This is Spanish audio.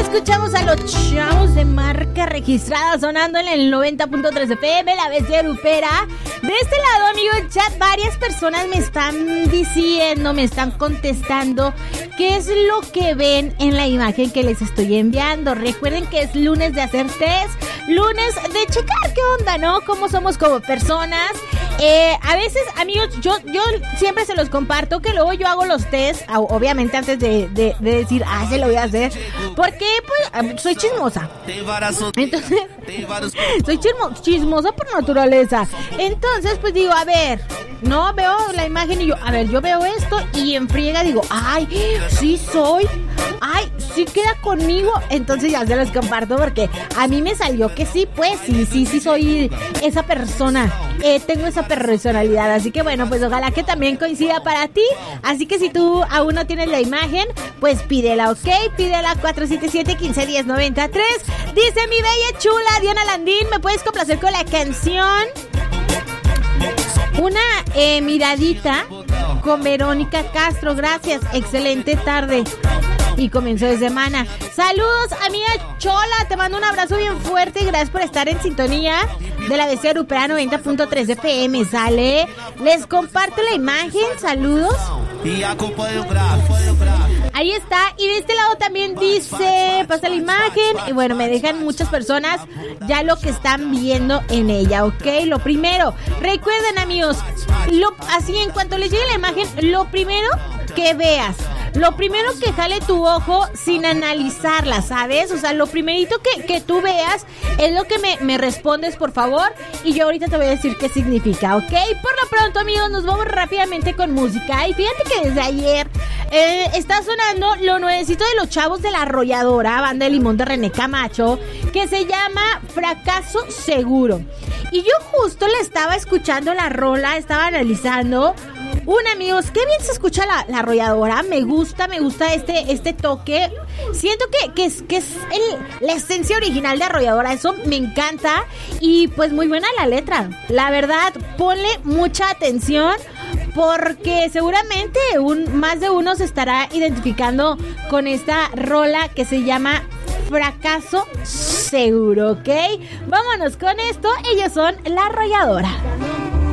escuchamos a los chavos de marca registrada sonando en el 90.3 FM, la bestia grupera. De este lado, amigos, ya varias personas me están diciendo, me están contestando qué es lo que ven en la imagen que les estoy enviando. Recuerden que es lunes de hacer test, lunes de checar qué onda, ¿no? Cómo somos como personas. A veces, amigos, yo siempre se los comparto que luego yo hago los test, obviamente antes de decir, se lo voy a hacer, porque pues soy chismosa. Entonces, soy chismosa por naturaleza. Entonces, pues digo, a ver, no veo la imagen y yo veo esto y en friega digo, sí soy, sí queda conmigo. Entonces ya se los comparto porque a mí me salió que sí, pues sí soy esa persona, tengo esa personalidad. Así que bueno, pues ojalá que también coincida para ti. Así que si tú aún no tienes la imagen, pues pídela, ¿ok? Pídela 477-1510-93. Dice mi bella chula Diana Landín, ¿me puedes complacer con la canción? Una miradita con Verónica Castro, gracias, excelente tarde y comienzo de semana. Saludos, amiga Chola, te mando un abrazo bien fuerte y gracias por estar en sintonía de la bestia grupera 90.3 FM, ¿sale? Les comparto la imagen, saludos. Ahí está, y de este lado también dice, pasa la imagen, y bueno, me dejan muchas personas ya lo que están viendo en ella, ¿ok? Lo primero, recuerden, amigos, así en cuanto les llegue la imagen, lo primero que veas, lo primero que jale tu ojo sin analizarla, ¿sabes? O sea, lo primerito que tú veas es lo que me respondes, por favor, y yo ahorita te voy a decir qué significa, ¿ok? Por lo pronto, amigos, nos vamos rápidamente con música, y fíjate que desde ayer está sonando lo nuevecito de los chavos de La Arrolladora, banda de Limón de René Camacho, que se llama Fracaso Seguro. Y yo justo le estaba escuchando la rola, estaba analizando. Amigos, qué bien se escucha la Arrolladora. Me gusta este toque. Siento que es la esencia original de Arrolladora. Eso me encanta. Y pues muy buena la letra. La verdad, ponle mucha atención, porque seguramente más de uno se estará identificando con esta rola que se llama Fracaso Seguro, ¿ok? Vámonos con esto. Ellos son La Arrolladora.